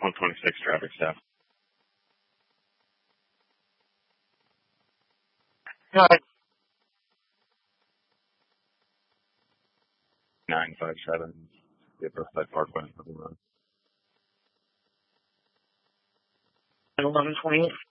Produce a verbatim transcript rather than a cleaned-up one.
one twenty-six traffic staff. Hi. nine five seven, the Riverside Parkway. eleven twenty.